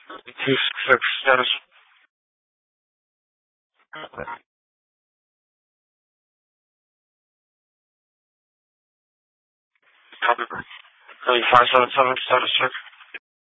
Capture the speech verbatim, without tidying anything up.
Two six status. Copy. Three five seven seven status check.